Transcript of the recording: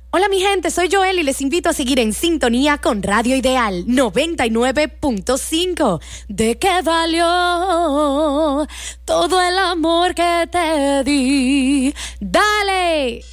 Hola mi gente, soy Joel y les invito a seguir en sintonía con Radio Ideal 99.5. ¿De qué valió todo el amor que te di? ¡Dale!